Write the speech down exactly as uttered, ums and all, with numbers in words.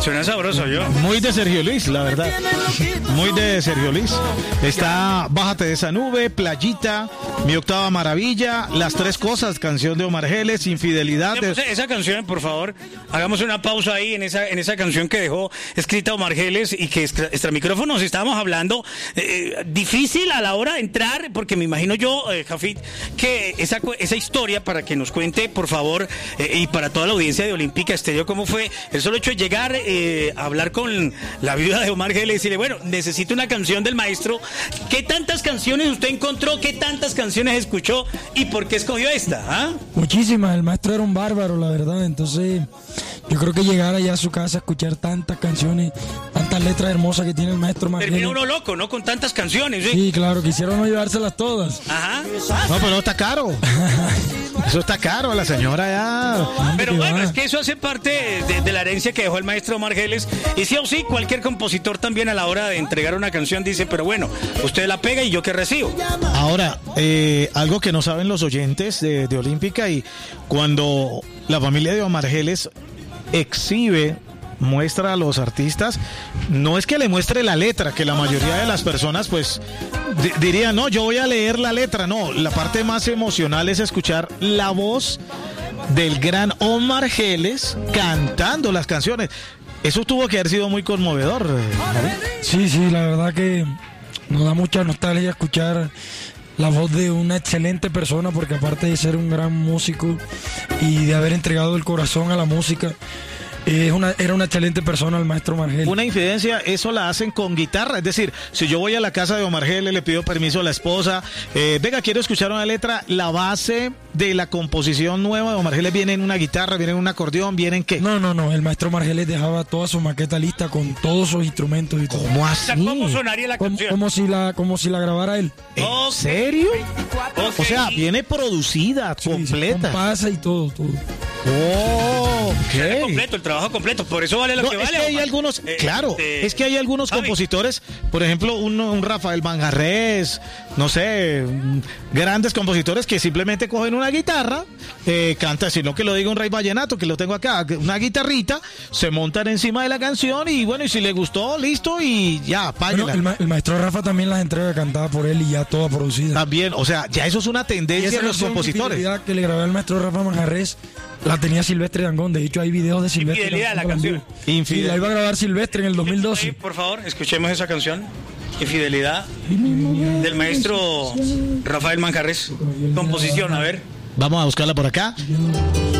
Suena sabroso, yo. Muy de Sergio Luis, la verdad. Muy de Sergio Luis. Está Bájate de esa nube, Playita, Mi octava maravilla, Las tres cosas, canción de Omar Geles, Infidelidad. De... Esa canción, por favor, hagamos una pausa ahí en esa en esa canción que dejó escrita Omar Geles y que extra, extra micrófonos estábamos hablando. Eh, difícil a la hora de entrar, porque me imagino yo, eh, Jafit, que esa, esa historia, para que nos cuente, por favor, eh, y para toda la audiencia de Olímpica Estéreo, cómo fue el solo hecho de llegar eh, a hablar con la viuda de Omar Geles y decirle, bueno, necesito una canción del maestro. ¿Qué tantas canciones usted encontró? ¿Qué tantas canciones escuchó? ¿Y por qué escogió esta? ¿Ah? Muchísimas, el maestro era un bárbaro, la verdad. Entonces, yo creo que llegar allá a su casa a escuchar tantas canciones, tantas letras hermosas que tiene el maestro Omar Geles. Termina uno loco, ¿no? Con tantas canciones, ¿sí? Sí, claro, quisieron no llevárselas todas. Ajá. No, pero está caro. Eso está caro, la señora ya. Pero bueno, es que eso hace parte de, de la herencia que dejó el maestro Omar Geles. Y sí o sí, cualquier compositor también a la hora de entregar una canción dice, pero bueno, usted la pega y yo qué recibo. Ahora, eh, algo que no saben los oyentes de, de Olímpica, y cuando la familia de Omar Geles exhibe, muestra a los artistas, no es que le muestre la letra, que la mayoría de las personas pues d- diría, no, yo voy a leer la letra. No, la parte más emocional es escuchar la voz del gran Omar Geles cantando las canciones. Eso tuvo que haber sido muy conmovedor, ¿eh? Sí, sí, la verdad que nos da mucha nostalgia escuchar la voz de una excelente persona, porque aparte de ser un gran músico y de haber entregado el corazón a la música, Es una, era una excelente persona el maestro Omar Geles. Una infidencia, eso la hacen con guitarra. Es decir, si yo voy a la casa de Omar Geles, le pido permiso a la esposa, eh, venga, quiero escuchar una letra, la base de la composición nueva de Omar Geles viene en una guitarra, viene en un acordeón, viene en qué. No, no, no, el maestro Omar Geles dejaba toda su maqueta lista con todos sus instrumentos y todo. ¿Cómo así? ¿Cómo sonaría la Como, canción? como si la, como si la grabara él. ¿En Ok. serio? Ok. O sea, viene producida, Sí, sí, completa. con pasa y todo, todo. Oh, El ok. completo, el trabajo completo, por eso vale lo No, que es vale. que hay Omar. algunos, Eh, claro, este, es que hay algunos Javi. compositores, por ejemplo, un, un Rafael Manjarrés, no sé, mm, grandes compositores que simplemente cogen una guitarra, eh, canta, sino que lo diga un Rey Vallenato, que lo tengo acá, una guitarrita, se montan encima de la canción y bueno, y si le gustó, listo y ya, páguela. Bueno, el, ma- el maestro Rafa también las entrega cantada por él y ya toda producida. También, o sea, ya eso es una Y tendencia esa en los canción, compositores. Infidelidad, que le grabé al maestro Rafa Manjarrés, la tenía Silvestre Dangond. De hecho, hay videos de Silvestre. Infidelidad, la cantándola en canción. vivo. Infidelidad. Sí, la iba a grabar Silvestre en el dos mil Sí, doce. por favor, escuchemos esa canción. Infidelidad del maestro Rafael Manjarrés. Composición, a ver. Vamos a buscarla por acá.